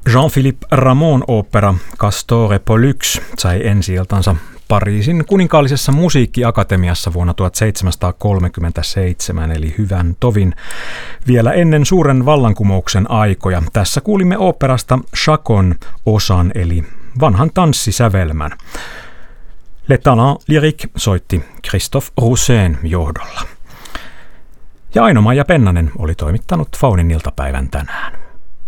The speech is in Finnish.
Jean-Philippe Rameau-opera Castor et Pollux sai ensi-iltansa Pariisin kuninkaallisessa musiikkiakatemiassa vuonna 1737, eli hyvän tovin vielä ennen suuren vallankumouksen aikoja. Tässä kuulimme oopperasta Chacon osan, eli vanhan tanssisävelmän. Le Talent Lyrique soitti Christophe Roussin johdolla. Ja Aino-Maija Pennanen oli toimittanut Faunin iltapäivän tänään.